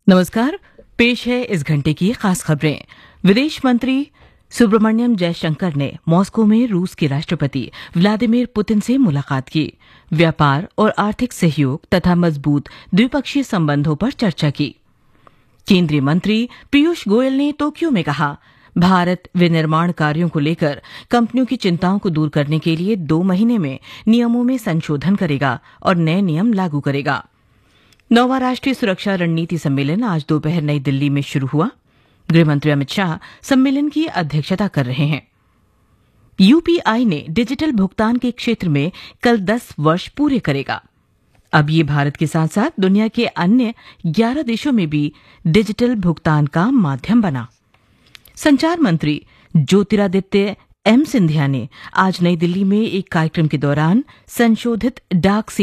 नमस्कार। पेश है इस घंटे की खास खबरें। विदेश मंत्री सुब्रमण्यम जयशंकर ने मॉस्को में रूस के राष्ट्रपति व्लादिमीर पुतिन से मुलाकात की। व्यापार और आर्थिक सहयोग तथा मजबूत द्विपक्षीय संबंधों पर चर्चा की। केंद्रीय मंत्री पीयूष गोयल ने टोक्यो में कहा, भारत विनिर्माण कार्यों को लेकर कंपनियों की चिंताओं को दूर करने के लिए 2 महीने में नियमों में संशोधन करेगा और नए नियम लागू करेगा। 9वां राष्ट्रीय सुरक्षा रणनीति सम्मेलन आज दोपहर नई दिल्ली में शुरू हुआ। गृहमंत्री अमित शाह सम्मेलन की अध्यक्षता कर रहे हैं। यूपीआई ने डिजिटल भुगतान के क्षेत्र में कल 10 वर्ष पूरे करेगा। अब ये भारत के साथ साथ दुनिया के अन्य 11 देशों में भी डिजिटल भुगतान का माध्यम बना। संचार मंत्री ज्योतिरादित्य सिंधिया ने आज नई दिल्ली में एक कार्यक्रम के दौरान संशोधित डाक